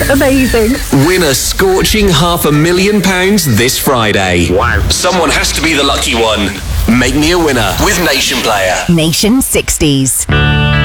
Amazing. Win a scorching £500,000 this Friday. Wow. Someone has to be the lucky one. Make me a winner with Nation Player. Nation 60s.